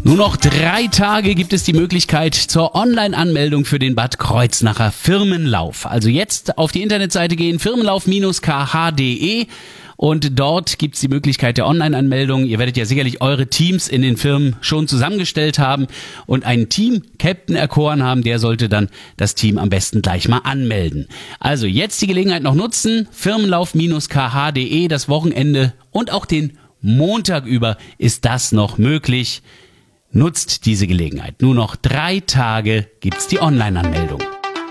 Nur noch 3 Tage gibt es die Möglichkeit zur Online-Anmeldung für den Bad Kreuznacher Firmenlauf. Also jetzt auf die Internetseite gehen, firmenlauf-kh.de, und dort gibt es die Möglichkeit der Online-Anmeldung. Ihr werdet ja sicherlich eure Teams in den Firmen schon zusammengestellt haben und einen Team-Captain erkoren haben. Der sollte dann das Team am besten gleich mal anmelden. Also jetzt die Gelegenheit noch nutzen, firmenlauf-kh.de, das Wochenende und auch den Montag über ist das noch möglich. Nutzt diese Gelegenheit. Nur noch 3 Tage gibt's die Online-Anmeldung.